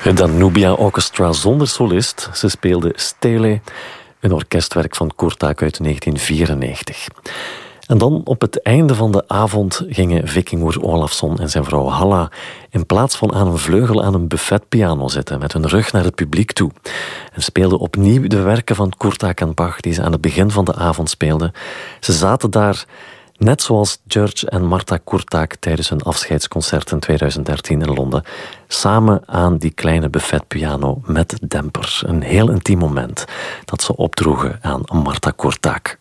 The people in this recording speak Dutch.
Het Danubia Orchestra zonder solist. Ze speelde Stele, een orkestwerk van Kurtág uit 1994. En dan op het einde van de avond gingen Vikingur Olafsson en zijn vrouw Halla in plaats van aan een vleugel aan een buffetpiano zitten met hun rug naar het publiek toe. En speelden opnieuw de werken van Kurtág en Bach die ze aan het begin van de avond speelden. Ze zaten daar net zoals George en Marta Kurtág tijdens hun afscheidsconcert in 2013 in Londen, samen aan die kleine buffetpiano met demper. Een heel intiem moment dat ze opdroegen aan Marta Kurtág.